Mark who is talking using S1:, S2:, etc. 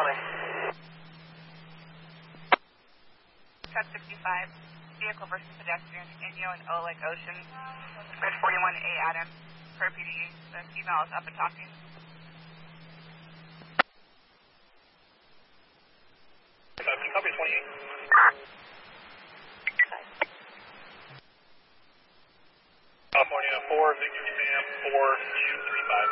S1: Cut 65, vehicle versus pedestrian, Inyo and O like ocean. Bridge 41A Adam, per PDE. The female is up and talking.
S2: Copy 28. California 4, Victor Sam 4, U35.